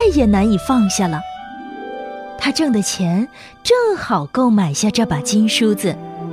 也难以放下了。他挣的钱正好够买下这把金梳子。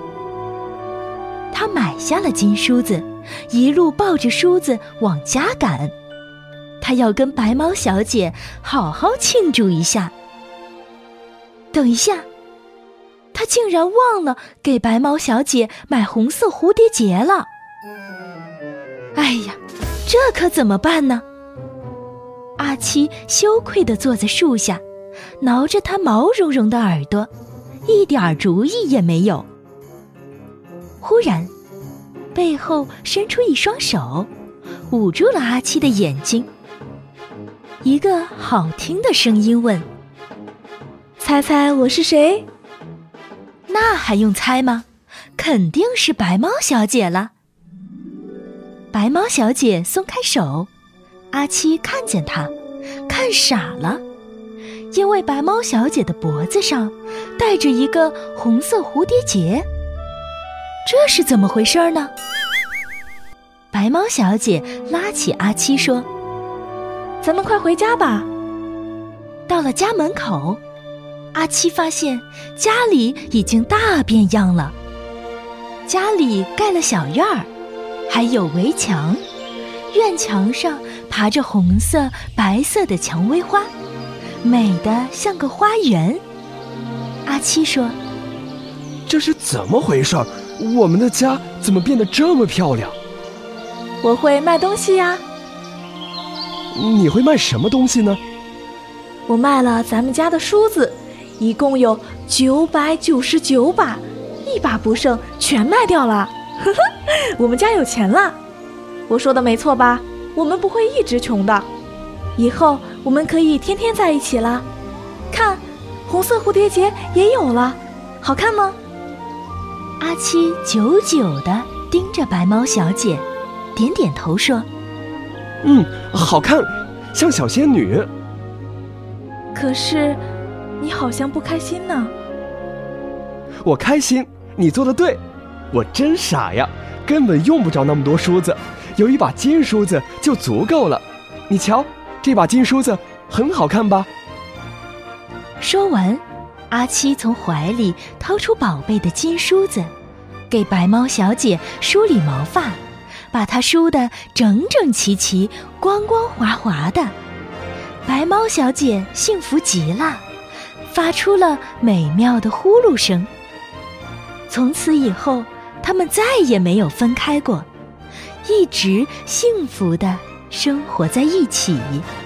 他买下了金梳子，一路抱着梳子往家赶。他要跟白毛小姐好好庆祝一下。等一下，他竟然忘了给白毛小姐买红色蝴蝶结了。哎呀，这可怎么办呢？阿七羞愧地坐在树下，挠着他毛茸茸的耳朵，一点主意也没有。忽然，背后伸出一双手，捂住了阿七的眼睛。一个好听的声音问：“ 猜猜我是谁？” 那还用猜吗？肯定是白猫小姐了。白猫小姐松开手，阿七看见她，看傻了，因为白猫小姐的脖子上戴着一个红色蝴蝶结。这是怎么回事呢？白猫小姐拉起阿七说：“ 咱们快回家吧。” 到了家门口，阿七发现家里已经大变样了。家里盖了小院儿，还有围墙，院墙上爬着红色、白色的蔷薇花，美得像个花园。阿七说：“ 这是怎么回事？我们的家怎么变得这么漂亮？” 我会卖东西呀。 你会卖什么东西呢？ 我卖了咱们家的梳子，一共有999把，1把不剩，全卖掉了。呵呵，我们家有钱了。我说的没错吧？我们不会一直穷的，以后我们可以天天在一起了。看，红色蝴蝶结也有了，好看吗？ 阿七久久地盯着白猫小姐，点点头说：“ 好看，像小仙女。” 可是，你好像不开心呢。 我开心，你做得对。我真傻呀，根本用不着那么多梳子，有一把金梳子就足够了。你瞧，这把金梳子很好看吧？ 说完，阿七从怀里掏出宝贝的金梳子，给白猫小姐梳理毛发，把她梳得整整齐齐、光光滑滑的。白猫小姐幸福极了，发出了美妙的呼噜声。从此以后，他们再也没有分开过，一直幸福地生活在一起。